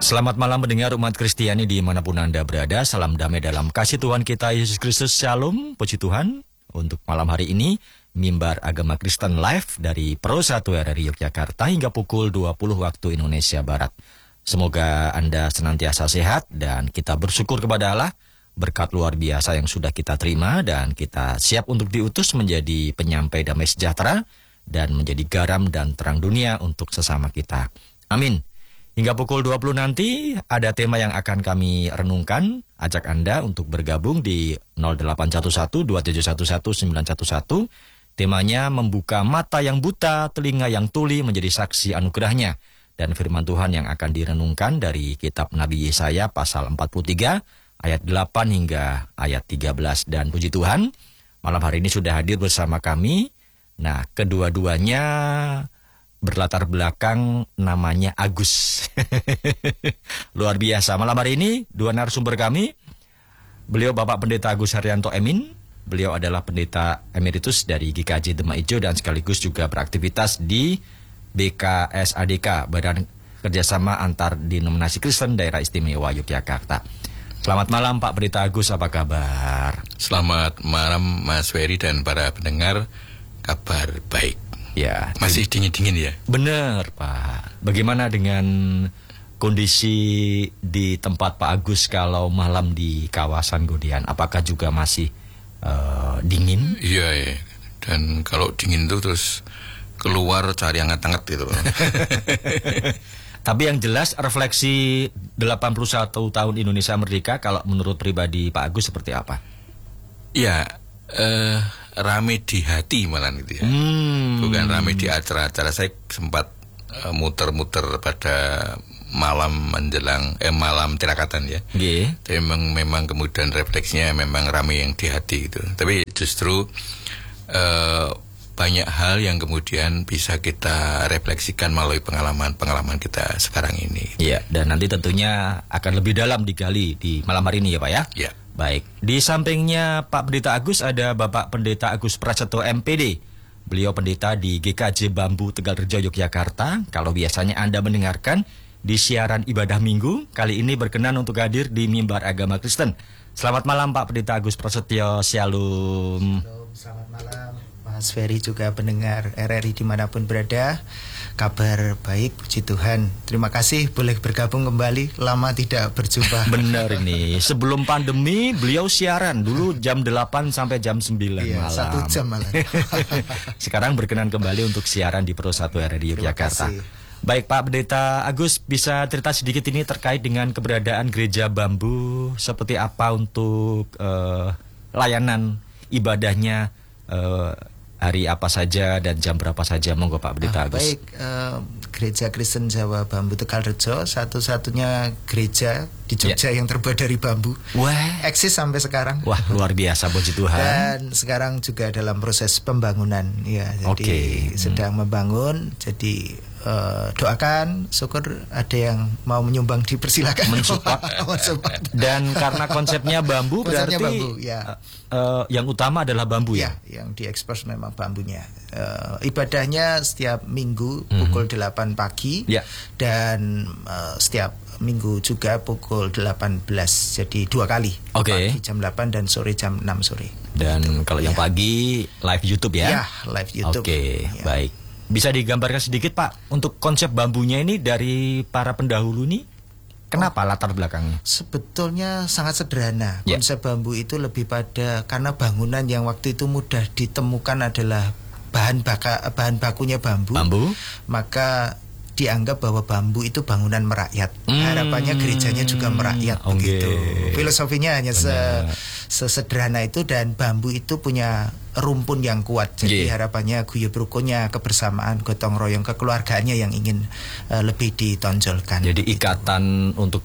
Selamat malam pendengar umat Kristiani dimanapun Anda berada. Salam damai dalam kasih Tuhan kita Yesus Kristus. Shalom, puji Tuhan. Untuk malam hari ini, Mimbar Agama Kristen Live dari Pro 1 RRI Yogyakarta hingga pukul 20 waktu Indonesia Barat. Semoga Anda senantiasa sehat dan kita bersyukur kepada Allah berkat luar biasa yang sudah kita terima dan kita siap untuk diutus menjadi penyampai damai sejahtera dan menjadi garam dan terang dunia untuk sesama kita. Amin. Hingga pukul 20 nanti ada tema yang akan kami renungkan. Ajak Anda untuk bergabung di 0811-2711-911. Temanya membuka mata yang buta, telinga yang tuli menjadi saksi anugerahnya. Dan firman Tuhan yang akan direnungkan dari kitab Nabi Yesaya pasal 43 ayat 8 hingga ayat 13. Dan puji Tuhan, malam hari ini sudah hadir bersama kami. Nah, kedua-duanya berlatar belakang namanya Agus. Luar biasa. Malam hari ini dua narasumber kami. Beliau Bapak Pendeta Agus Haryanto Emin. Beliau adalah pendeta emeritus dari GKJ Demak Ijo dan sekaligus juga beraktivitas di BKSADK, Badan Kerjasama Antar Denominasi Kristen Daerah Istimewa Yogyakarta. Selamat malam Pak Pendeta Agus, apa kabar? Selamat malam Mas Ferry dan para pendengar, kabar baik. Ya, masih dingin-dingin ya? Benar Pak. Bagaimana dengan kondisi di tempat Pak Agus kalau malam di kawasan Godean? Apakah juga masih dingin? Iya ya. Dan kalau dingin itu terus keluar cari yang hangat-hangat gitu. Tapi yang jelas refleksi 81 tahun Indonesia Merdeka kalau menurut pribadi Pak Agus seperti apa? Ya, rame di hati malah itu ya. Bukan rame di acara-acara. Saya sempat muter-muter pada malam menjelang malam tirakatan ya. Tapi memang kemudian refleksinya memang rame yang di hati gitu. Tapi justru banyak hal yang kemudian bisa kita refleksikan melalui pengalaman kita sekarang ini. Iya, dan nanti tentunya akan lebih dalam digali di malam hari ini ya Pak ya. Iya. Baik, di sampingnya Pak Pendeta Agus ada Bapak Pendeta Agus Prasetyo MPD. Beliau pendeta di GKJ Bambu Tegalrejo Yogyakarta. Kalau biasanya Anda mendengarkan di siaran ibadah minggu, kali ini berkenan untuk hadir di Mimbar Agama Kristen. Selamat malam Pak Pendeta Agus Prasetyo, shalom. Selamat malam Mas Ferry juga pendengar RRI dimanapun berada. Kabar baik, puji Tuhan. Terima kasih boleh bergabung kembali. Lama tidak berjumpa. Benar ini. Sebelum pandemi beliau siaran dulu jam 8 sampai jam 9 malam. 1 jam malam. Sekarang berkenan kembali untuk siaran di Pro 1 RRI Yogyakarta. Baik Pak Pendeta Agus, bisa cerita sedikit ini terkait dengan keberadaan Gereja Bambu, seperti apa untuk layanan ibadahnya, hari apa saja dan jam berapa saja, monggo Pak Pendeta Agus. Baik, Gereja Kristen Jawa Bambu Tegalrejo, satu-satunya gereja di Jogja yang terbuat dari bambu. Wah, eksis sampai sekarang. Wah, luar biasa, puji Tuhan. Dan sekarang juga dalam proses pembangunan, ya. Jadi sedang membangun. Jadi doakan, syukur ada yang mau menyumbang dipersilakan. Mensupport. Dan karena konsepnya bambu berarti bambu, ya. Yang utama adalah bambu ya. Yang diekspos memang bambunya. Ibadahnya setiap minggu pukul 8 pagi dan setiap minggu juga pukul 18. Jadi 2 kali. Pagi jam 8 dan sore jam 6 sore. Dan kalau yang pagi live YouTube ya? Ya, live YouTube. Baik. Bisa digambarkan sedikit Pak untuk konsep bambunya ini dari para pendahulu ini, kenapa latar belakangnya? Sebetulnya sangat sederhana. Konsep bambu itu lebih pada karena bangunan yang waktu itu mudah ditemukan adalah bahan bakunya bambu. Maka dianggap bahwa bambu itu bangunan merakyat. Harapannya gerejanya juga merakyat begitu. Filosofinya hanya sesederhana itu, dan bambu itu punya rumpun yang kuat. Jadi harapannya guyub rukunnya, kebersamaan, gotong royong, kekeluargaannya yang ingin lebih ditonjolkan. Jadi ikatan untuk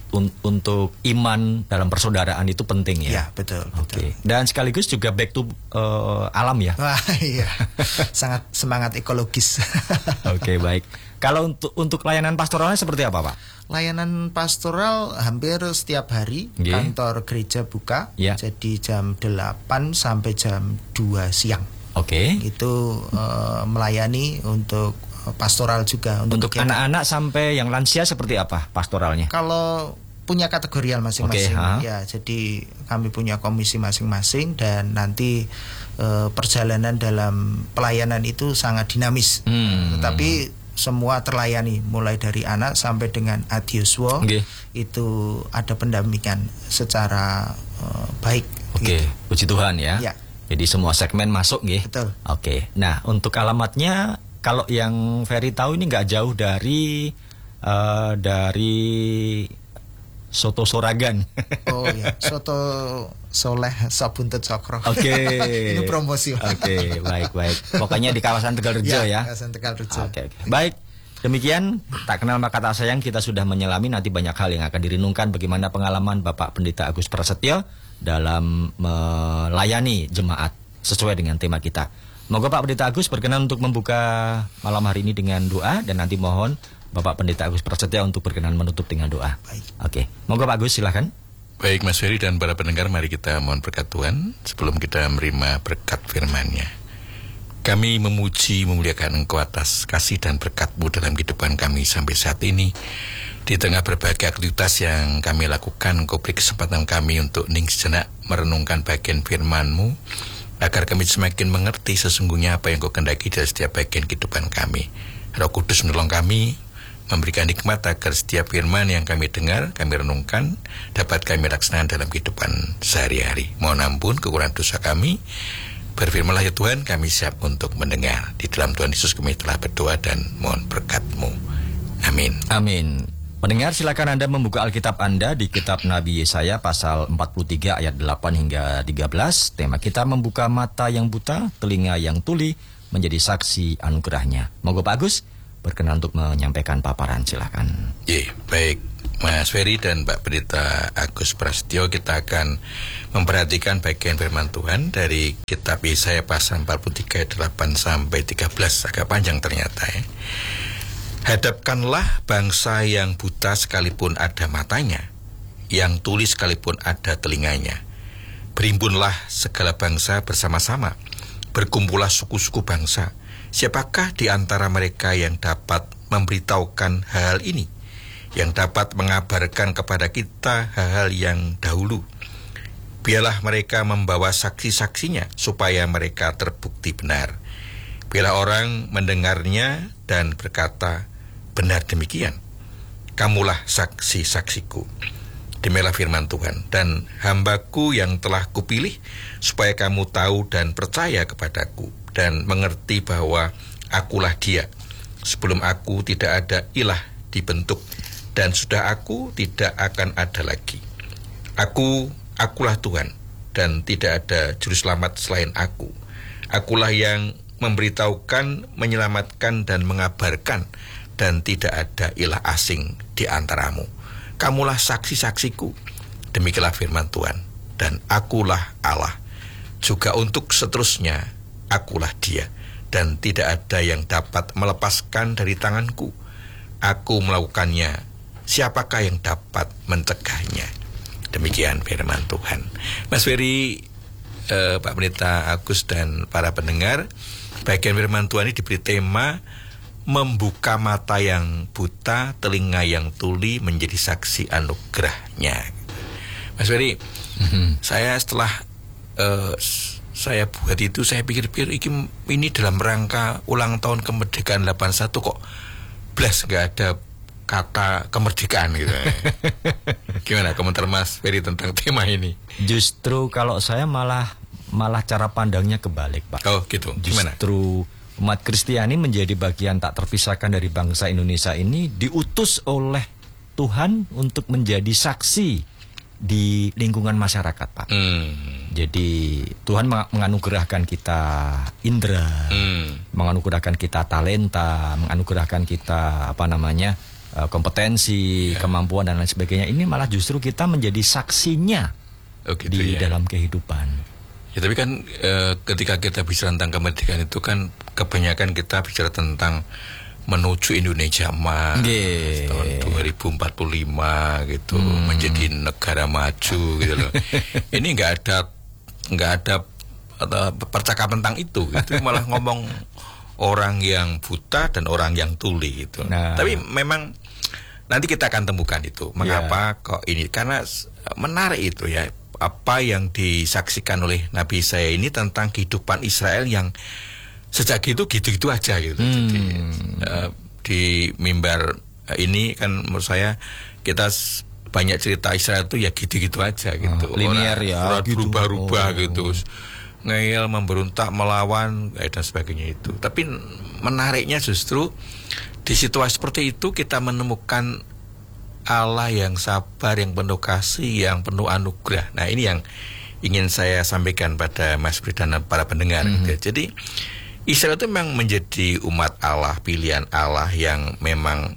iman dalam persaudaraan itu penting ya. Ya, betul. Dan sekaligus juga back to alam ya. Wah, iya. Sangat semangat ekologis. Baik. Kalau untuk layanan pastoralnya seperti apa Pak? Layanan pastoral hampir setiap hari. Kantor gereja buka. Jadi jam 8 sampai jam 2 siang. Itu melayani untuk pastoral juga. Untuk anak-anak sampai yang lansia seperti apa pastoralnya? Kalau punya kategorial masing-masing, ya. Jadi kami punya komisi masing-masing dan nanti perjalanan dalam pelayanan itu sangat dinamis. Tetapi semua terlayani, mulai dari anak sampai dengan adiuswo, itu ada pendampingan secara baik. Gitu. Puji Tuhan ya. Jadi semua segmen masuk, nggih. Betul. Nah, untuk alamatnya, kalau yang Ferry tahu ini nggak jauh dari Soto Soragan. Oh ya, Soto Soleh Sabuntut Cokro. Ini promosi. Baik. Pokoknya di kawasan Tegalrejo ya. Kawasan Tegalrejo. Baik. Demikian Tak Kenal Maka Tak Sayang, kita sudah menyelami nanti banyak hal yang akan direnungkan bagaimana pengalaman Bapak Pendeta Agus Prasetyo dalam melayani jemaat sesuai dengan tema kita. Moga Pak Pendeta Agus berkenan untuk membuka malam hari ini dengan doa, dan nanti mohon Bapak Pendeta Agus Prasetyo untuk berkenan menutup dengan doa. Baik. Moga Pak Agus, silakan. Baik Mas Ferry dan para pendengar, mari kita mohon berkat Tuhan sebelum kita menerima berkat firman-Nya. Kami memuji memuliakan Engkau atas kasih dan berkat-Mu dalam kehidupan kami sampai saat ini. Di tengah berbagai aktivitas yang kami lakukan, Engkau beri kesempatan kami untuk hening sejenak merenungkan bagian firman-Mu, agar kami semakin mengerti sesungguhnya apa yang Engkau kehendaki dari setiap bagian kehidupan kami. Roh Kudus menolong kami, memberikan hikmat agar setiap firman yang kami dengar, kami renungkan, dapat kami laksanakan dalam kehidupan sehari-hari. Mohon ampun kekurangan dosa kami. Berfirmanlah ya Tuhan, kami siap untuk mendengar. Di dalam Tuhan Yesus kami telah berdoa dan mohon berkat-Mu. Amin. Amin. Pendengar, silakan Anda membuka Alkitab Anda di kitab Nabi Yesaya pasal 43 ayat 8 hingga 13. Tema kita membuka mata yang buta, telinga yang tuli, menjadi saksi anugerahnya. Moga Pak Agus berkenan untuk menyampaikan paparan, silakan. Baik Mas Ferry dan Pak Pendeta Agus Prasetyo, kita akan memperhatikan bagian firman Tuhan dari kitab Yesaya pasal 43 ayat 8 sampai 13. Agak panjang ternyata ya. Hadapkanlah bangsa yang buta sekalipun ada matanya, yang tuli sekalipun ada telinganya. Berhimpunlah segala bangsa bersama-sama, berkumpullah suku-suku bangsa. Siapakah di antara mereka yang dapat memberitahukan hal ini, yang dapat mengabarkan kepada kita hal-hal yang dahulu? Biarlah mereka membawa saksi-saksinya, supaya mereka terbukti benar. Biarlah orang mendengarnya dan berkata, benar demikian. Kamulah saksi-saksiku. Demikianlah firman Tuhan. Dan hambaku yang telah kupilih, supaya kamu tahu dan percaya kepadaku, dan mengerti bahwa akulah Dia. Sebelum aku tidak ada ilah dibentuk, dan sudah aku tidak akan ada lagi. Akulah Tuhan, dan tidak ada juru selamat selain aku. Akulah yang memberitahukan, menyelamatkan, dan mengabarkan, dan tidak ada ilah asing di antaramu. Kamulah saksi-saksiku. Demikianlah firman Tuhan. Dan akulah Allah. Juga untuk seterusnya, akulah Dia. Dan tidak ada yang dapat melepaskan dari tanganku. Aku melakukannya. Siapakah yang dapat mencegahnya? Demikian firman Tuhan. Mas Ferry, Pak Pendeta Agus dan para pendengar, bagian firman Tuhan ini diberi tema membuka mata yang buta, telinga yang tuli, menjadi saksi anugerahnya. Mas Ferry, saya setelah saya buat itu, saya pikir-pikir ini dalam rangka ulang tahun kemerdekaan 81 kok blas nggak ada kata kemerdekaan gitu. Gimana komentar Mas Ferry tentang tema ini? Justru kalau saya malah cara pandangnya kebalik, Pak. Oh gitu. Gimana? Justru umat Kristiani menjadi bagian tak terpisahkan dari bangsa Indonesia ini, diutus oleh Tuhan untuk menjadi saksi di lingkungan masyarakat, Pak. Jadi Tuhan menganugerahkan kita indera, menganugerahkan kita talenta, menganugerahkan kita kompetensi, kemampuan dan lain sebagainya. Ini malah justru kita menjadi saksinya di dalam kehidupan. Ya tapi kan ketika kita bicara tentang kemerdekaan itu kan kebanyakan kita bicara tentang menuju Indonesia emas tahun 2045 gitu, menjadi negara maju gitu loh. Ini nggak ada percakapan tentang itu malah ngomong orang yang buta dan orang yang tuli gitu. Tapi memang nanti kita akan temukan itu mengapa kok ini, karena menarik itu ya apa yang disaksikan oleh Nabi Yesaya ini tentang kehidupan Israel yang sejak gitu aja gitu. Jadi di mimbar ini kan menurut saya kita banyak cerita Israel itu ya gitu aja gitu. Linear ya, gitu. Berubah-ubah gitu. Ngeyel, memberontak, melawan dan sebagainya itu. Tapi menariknya justru di situasi seperti itu kita menemukan Allah yang sabar, yang penuh kasih, yang penuh anugerah. Nah, ini yang ingin saya sampaikan pada Mas Bri dan para pendengar. Jadi Israel itu memang menjadi umat Allah, pilihan Allah yang memang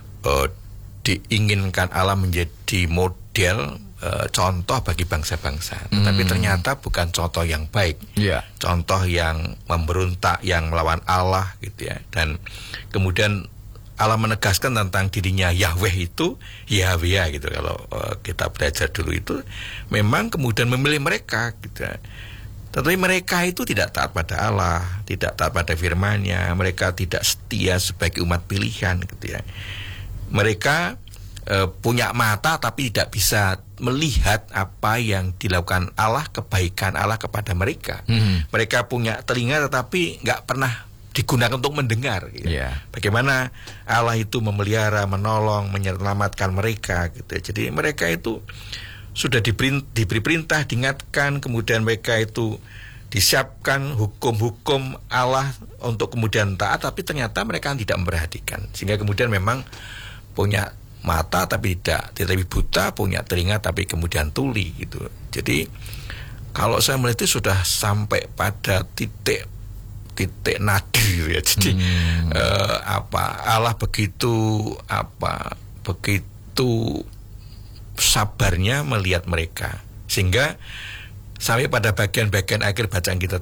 diinginkan Allah menjadi model, contoh bagi bangsa-bangsa. Tapi ternyata bukan contoh yang baik, contoh yang memberontak, yang melawan Allah gitu ya. Dan kemudian Allah menegaskan tentang dirinya Yahweh itu Yahweh gitu. Kalau kita belajar dulu itu memang kemudian memilih mereka gitu ya. Tetapi mereka itu tidak taat pada Allah, tidak taat pada firman-Nya, mereka tidak setia sebagai umat pilihan gitu ya. Mereka punya mata tapi tidak bisa melihat apa yang dilakukan Allah, kebaikan Allah kepada mereka. Mereka punya telinga tetapi nggak pernah digunakan untuk mendengar gitu. Bagaimana Allah itu memelihara, menolong, menyelamatkan mereka gitu. Jadi mereka itu sudah diberi perintah, diingatkan, kemudian mereka itu disiapkan hukum-hukum Allah untuk kemudian taat, tapi ternyata mereka tidak memperhatikan. Sehingga kemudian memang punya mata tapi tidak buta, punya telinga tapi kemudian tuli gitu. Jadi kalau saya melihat itu sudah sampai pada titik nadir ya. Jadi Allah begitu sabarnya melihat mereka, sehingga sampai pada bagian-bagian akhir bacaan kita